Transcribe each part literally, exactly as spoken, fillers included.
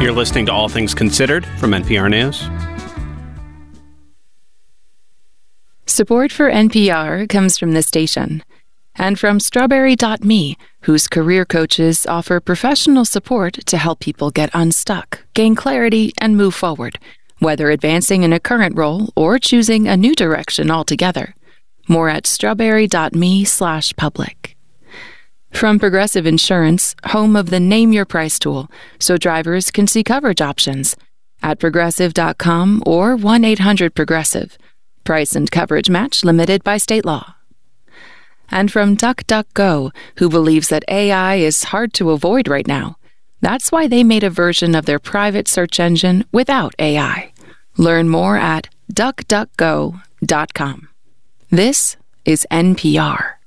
You're listening to All Things Considered from N P R News. Support for N P R comes from this station and from Strawberry dot me, whose career coaches offer professional support to help people get unstuck, gain clarity, and move forward, whether advancing in a current role or choosing a new direction altogether. More at strawberry dot me slash public. From Progressive Insurance, home of the Name Your Price tool, so drivers can see coverage options at progressive dot com or one eight hundred progressive. Price and coverage match limited by state law. And from DuckDuckGo, who believes that A I is hard to avoid right now. That's why they made a version of their private search engine without A I. Learn more at duck duck go dot com. This is N P R.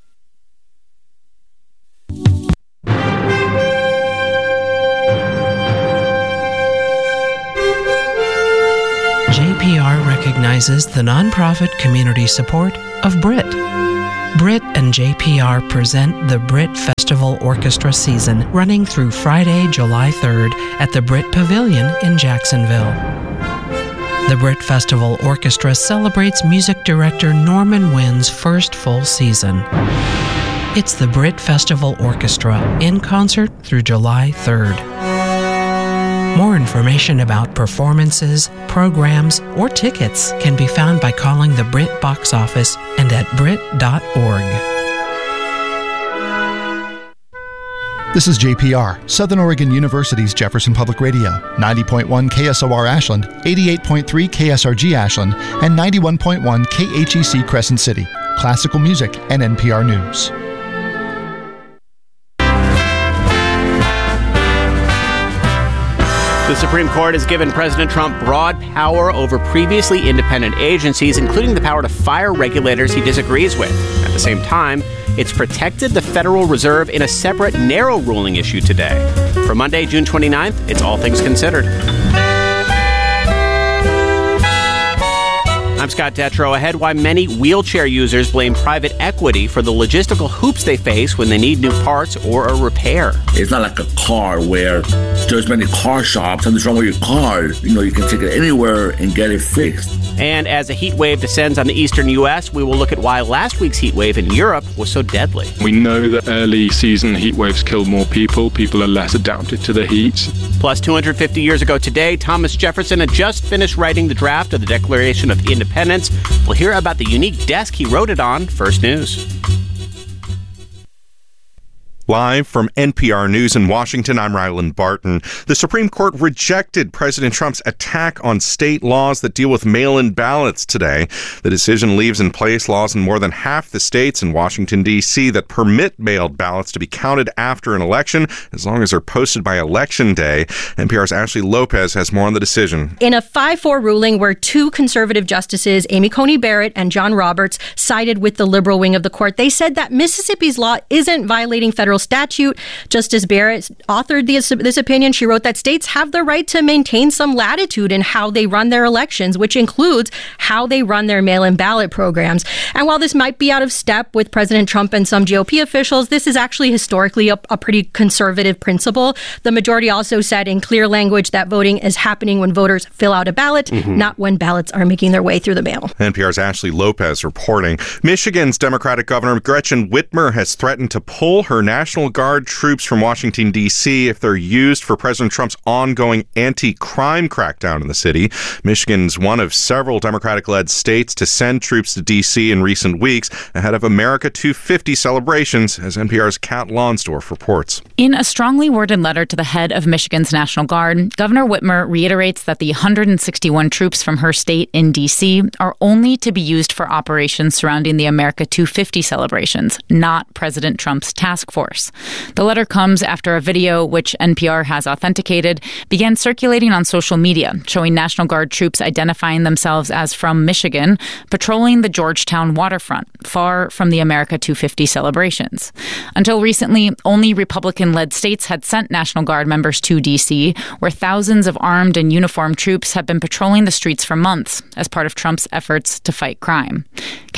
J P R recognizes the nonprofit community support of Brit. Brit and J P R present the Brit Festival Orchestra season running through Friday, July third at the Brit Pavilion in Jacksonville. The Brit Festival Orchestra celebrates music director Norman Wynn's first full season. It's the Brit Festival Orchestra in concert through July third. More information about performances, programs, or tickets can be found by calling the Brit box office and at brit dot org. This is J P R, Southern Oregon University's Jefferson Public Radio, ninety point one K S O R Ashland, eighty-eight point three K S R G Ashland, and ninety-one point one K H E C Crescent City. Classical music and N P R News. The Supreme Court has given President Trump broad power over previously independent agencies, including the power to fire regulators he disagrees with. At the same time, it's protected the Federal Reserve in a separate narrow ruling issue today. For Monday, June twenty-ninth, it's All Things Considered. I'm Scott Detrow. Ahead, why many wheelchair users blame private equity for the logistical hoops they face when they need new parts or a repair. It's not like a car where there's many car shops. Something's wrong with your car. You know, you can take it anywhere and get it fixed. And as a heat wave descends on the eastern U S, we will look at why last week's heat wave in Europe was so deadly. We know that early season heat waves kill more people. People are less adapted to the heat. Plus, two hundred fifty years ago today, Thomas Jefferson had just finished writing the draft of the Declaration of Independence. We'll hear about the unique desk he wrote it on. First News. Live from N P R News in Washington, I'm Ryland Barton. The Supreme Court rejected President Trump's attack on state laws that deal with mail-in ballots today. The decision leaves in place laws in more than half the states in Washington, D C that permit mailed ballots to be counted after an election, as long as they're posted by Election Day. N P R's Ashley Lopez has more on the decision. In a five four ruling where two conservative justices, Amy Coney Barrett and John Roberts, sided with the liberal wing of the court, they said that Mississippi's law isn't violating federal statute. Justice Barrett authored this, this opinion. She wrote that states have the right to maintain some latitude in how they run their elections, which includes how they run their mail-in ballot programs. And while this might be out of step with President Trump and some G O P officials, this is actually historically a, a pretty conservative principle. The majority also said in clear language that voting is happening when voters fill out a ballot, mm-hmm. not when ballots are making their way through the mail. N P R's Ashley Lopez reporting. Michigan's Democratic Governor Gretchen Whitmer has threatened to pull her National Guard troops from Washington, D C if they're used for President Trump's ongoing anti-crime crackdown in the city. Michigan's one of several Democratic-led states to send troops to D C in recent weeks ahead of America two fifty celebrations, as N P R's Kat Lonsdorf reports. In a strongly worded letter to the head of Michigan's National Guard, Governor Whitmer reiterates that the one hundred sixty-one troops from her state in D C are only to be used for operations surrounding the America two fifty celebrations, not President Trump's task force. The letter comes after a video, which N P R has authenticated, began circulating on social media, showing National Guard troops identifying themselves as from Michigan, patrolling the Georgetown waterfront, far from the America two fifty celebrations. Until recently, only Republican-led states had sent National Guard members to D C, where thousands of armed and uniformed troops have been patrolling the streets for months as part of Trump's efforts to fight crime.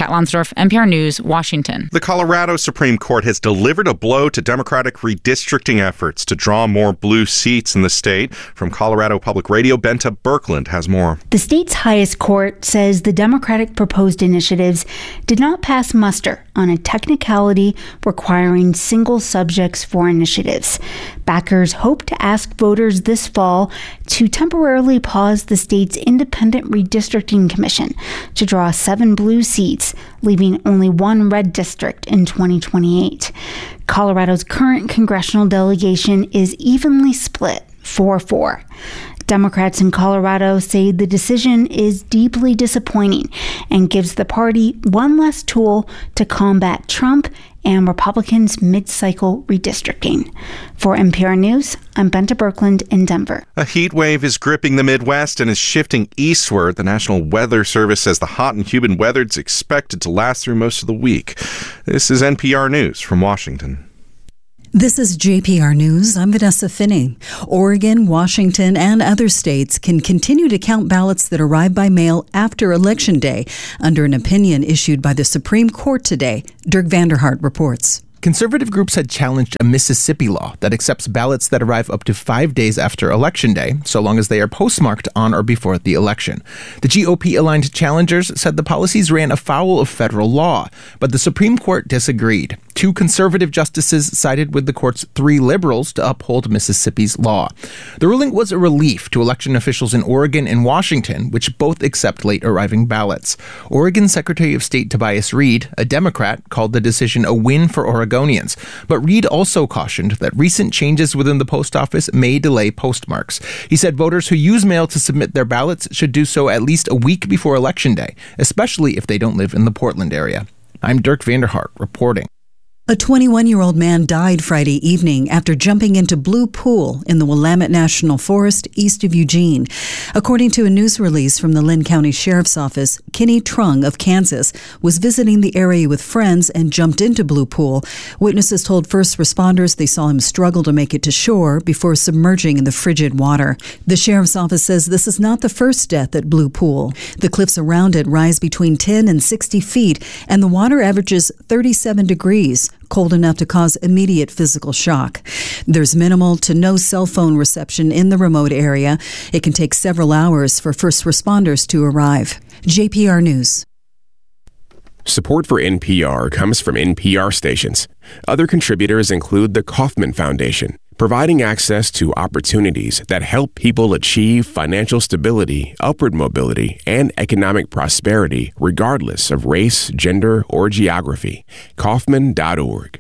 Kat Lonsdorf, N P R News, Washington. The Colorado Supreme Court has delivered a blow to Democratic redistricting efforts to draw more blue seats in the state. From Colorado Public Radio, Benta Birkeland has more. The state's highest court says the Democratic proposed initiatives did not pass muster on a technicality requiring single subjects for initiatives. Backers hope to ask voters this fall to temporarily pause the state's independent redistricting commission to draw seven blue seats, leaving only one red district in twenty twenty-eight. Colorado's current congressional delegation is evenly split, four four. Democrats in Colorado say the decision is deeply disappointing and gives the party one less tool to combat Trump and Republicans' mid-cycle redistricting. For N P R News, I'm Benta Birkeland in Denver. A heat wave is gripping the Midwest and is shifting eastward. The National Weather Service says the hot and humid weather is expected to last through most of the week. This is N P R News from Washington. This is J P R News. I'm Vanessa Finney. Oregon, Washington, and other states can continue to count ballots that arrive by mail after Election Day, under an opinion issued by the Supreme Court today. Dirk Vanderhart reports. Conservative groups had challenged a Mississippi law that accepts ballots that arrive up to five days after Election Day, so long as they are postmarked on or before the election. The G O P-aligned challengers said the policies ran afoul of federal law, but the Supreme Court disagreed. Two conservative justices sided with the court's three liberals to uphold Mississippi's law. The ruling was a relief to election officials in Oregon and Washington, which both accept late-arriving ballots. Oregon Secretary of State Tobias Reed, a Democrat, called the decision a win for Oregonians. But Reed also cautioned that recent changes within the post office may delay postmarks. He said voters who use mail to submit their ballots should do so at least a week before Election Day, especially if they don't live in the Portland area. I'm Dirk Vanderhart reporting. A twenty-one-year-old man died Friday evening after jumping into Blue Pool in the Willamette National Forest east of Eugene. According to a news release from the Linn County Sheriff's Office, Kenny Trung of Kansas was visiting the area with friends and jumped into Blue Pool. Witnesses told first responders they saw him struggle to make it to shore before submerging in the frigid water. The Sheriff's Office says this is not the first death at Blue Pool. The cliffs around it rise between ten and sixty feet, and the water averages thirty-seven degrees. Cold enough to cause immediate physical shock. There's minimal to no cell phone reception in the remote area. It can take several hours for first responders to arrive. J P R News. Support for N P R comes from N P R stations. Other contributors include the Kauffman Foundation, providing access to opportunities that help people achieve financial stability, upward mobility, and economic prosperity regardless of race, gender, or geography. Kauffman dot org.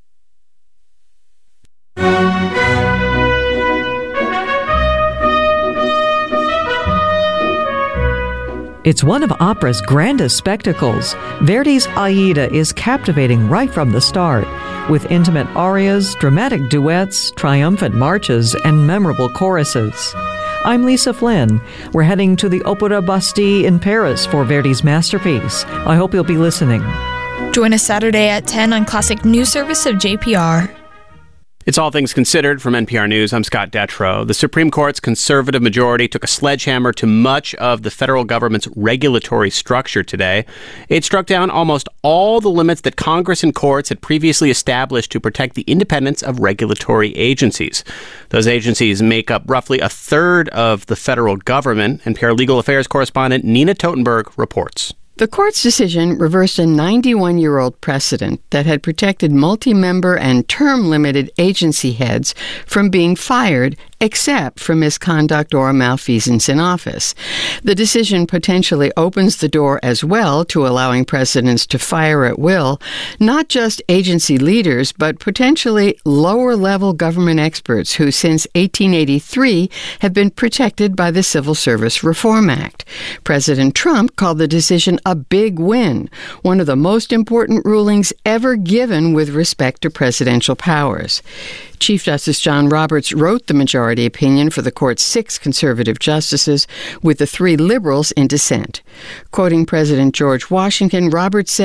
It's one of opera's grandest spectacles. Verdi's Aida is captivating right from the start, with intimate arias, dramatic duets, triumphant marches, and memorable choruses. I'm Lisa Flynn. We're heading to the Opera Bastille in Paris for Verdi's masterpiece. I hope you'll be listening. Join us Saturday at ten on Classic News Service of J P R. It's All Things Considered from N P R News. I'm Scott Detrow. The Supreme Court's conservative majority took a sledgehammer to much of the federal government's regulatory structure today. It struck down almost all the limits that Congress and courts had previously established to protect the independence of regulatory agencies. Those agencies make up roughly a third of the federal government. N P R Legal Affairs correspondent Nina Totenberg reports. The court's decision reversed a ninety-one-year-old precedent that had protected multi-member and term-limited agency heads from being fired except for misconduct or malfeasance in office. The decision potentially opens the door as well to allowing presidents to fire at will not just agency leaders, but potentially lower-level government experts who since eighteen eighty-three have been protected by the Civil Service Reform Act. President Trump called the decision a big win, one of the most important rulings ever given with respect to presidential powers. Chief Justice John Roberts wrote the majority opinion for the court's six conservative justices, with the three liberals in dissent. Quoting President George Washington, Roberts said,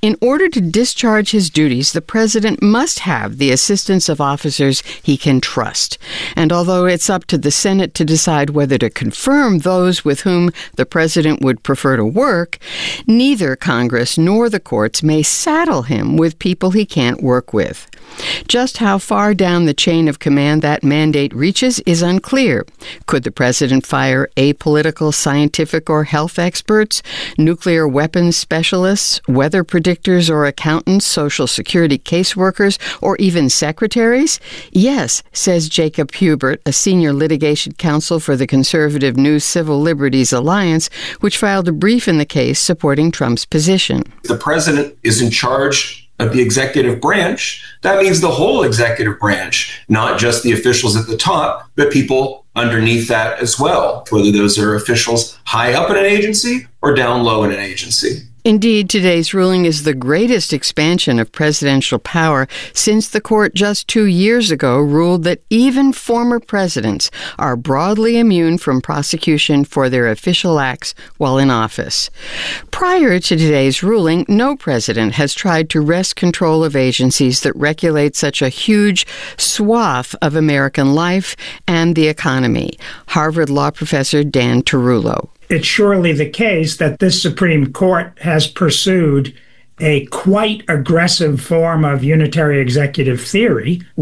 In order to discharge his duties, the president must have the assistance of officers he can trust. And although it's up to the Senate to decide whether to confirm those with whom the president would prefer to work, neither Congress nor the courts may saddle him with people he can't work with. Just how far down the chain of command that mandate reaches is unclear. Could the president fire apolitical scientific or health experts, nuclear weapons specialists, weather predictors or accountants, Social Security caseworkers, or even secretaries? Yes, says Jacob Hubert, a senior litigation counsel for the conservative New Civil Liberties Alliance, which filed a brief in the case supporting Trump's position. The president is in charge of the executive branch. That means the whole executive branch, not just the officials at the top, but people underneath that as well, whether those are officials high up in an agency or down low in an agency. Indeed, today's ruling is the greatest expansion of presidential power since the court just two years ago ruled that even former presidents are broadly immune from prosecution for their official acts while in office. Prior to today's ruling, no president has tried to wrest control of agencies that regulate such a huge swath of American life and the economy. Harvard law professor Dan Tarullo. It's surely the case that this Supreme Court has pursued a quite aggressive form of unitary executive theory,